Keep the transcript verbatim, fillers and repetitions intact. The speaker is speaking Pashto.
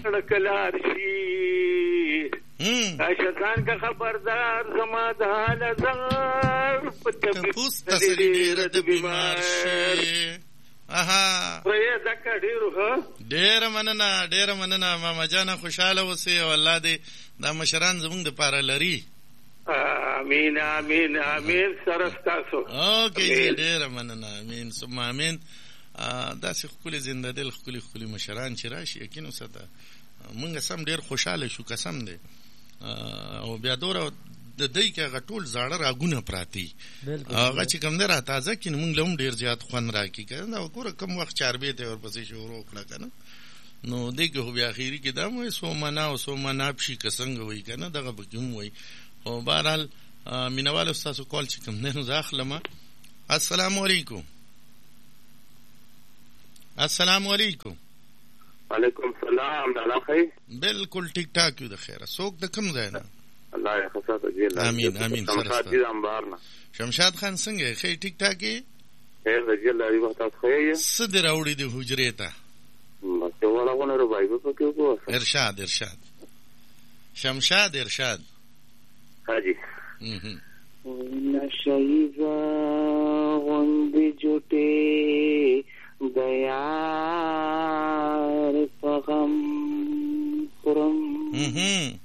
سړک لار شي شیطان کا خبردار زما د حال زار په تپوس تسلی ډېر د بیمار شي. اها پرې دکا ډېرو ها ډېر مننه ډېر مننه ماما جان خوشاله اوسې او الله دې دا مشران زمونږ د پاره لري. امین امین امین سره تاسو اوکې ډېر مننه امین ثم امین. داسې ښکلي زنده دل ښکلي ښکلي مشران چې راشي یقین وساته مونږ سم ډېر خوشحاله شو قسم دی. او بیا دوره د دوی کې هغه ټول زاړه راګونه پراته هغه چې کوم دی را تازه کړي نو مونږ له هم ډېر زیات خوند راکړي که نه وګوره کوم وخت چاربې ته ورپسې شروع وکړه که نه نو دې کې خو بیا اخري کې دا هم وایي څو منا او څو مناب شي که څنګه وایي که نه دغه پکې هم وایي. خو بهرحال مینهوالو ستاسو کال چې کوم دی نو زه اخلم. السلام علیکم. السلام علیکم. وعلیکم السلام. الله خیر. بالکل ټیک ټاک یو د خیره. څوک د کوم ځای نه؟ الله یې خصاته جی. امین امین. شمشاد دې انبار نه. شمشاد خان څنګه خیر ټیک ټاک یې؟ خیر رضی الله ای وخت تاسو خیر یې؟ څه دې راوړي د حجرې ته؟ بس ولا غونه رو بای په کې وګورئ. ارشاد ارشاد. شمشاد ارشاد. حاجی. mhm. نشایزا غوندې جوټه دیار پغم خرم